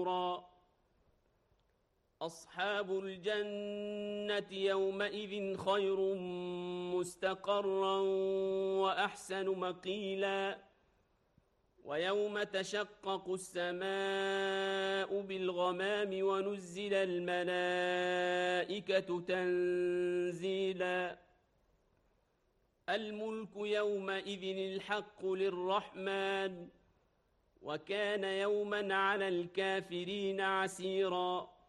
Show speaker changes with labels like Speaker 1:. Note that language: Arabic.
Speaker 1: أصحاب الجنة يومئذ خير مستقرا وأحسن مقيلا ويوم تشقق السماء بالغمام ونزل الملائكة تنزيلا الملك يومئذ الحق للرحمن وكان يوما على الكافرين عسيرا